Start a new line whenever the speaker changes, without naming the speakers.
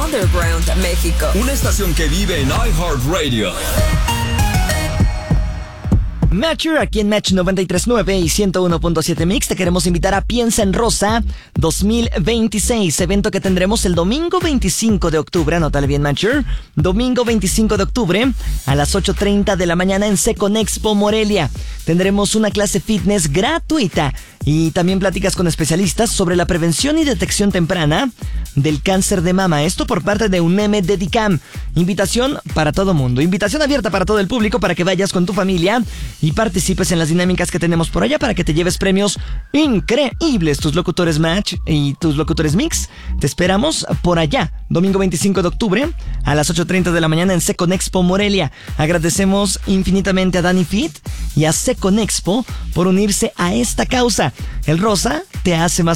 Underground México.
Una estación que vive en iHeartRadio.
Matcher, aquí en Match 93.9 y 101.7 Mix, te queremos invitar a Piensa en Rosa 2026, evento que tendremos el domingo 25 de octubre, anótale bien Matcher, domingo 25 de octubre a las 8:30 de la mañana en Seconexpo Morelia. Tendremos una clase fitness gratuita y también pláticas con especialistas sobre la prevención y detección temprana del cáncer de mama. Esto por parte de UNEM Dedicam. Invitación para todo mundo, invitación abierta para todo el público para que vayas con tu familia y participes en las dinámicas que tenemos por allá para que te lleves premios increíbles. Tus locutores Match y tus locutores Mix, te esperamos por allá, domingo 25 de octubre a las 8:30 de la mañana en Seconexpo Morelia. Agradecemos infinitamente a Dani Fit y a Seconexpo por unirse a esta causa. El rosa te hace más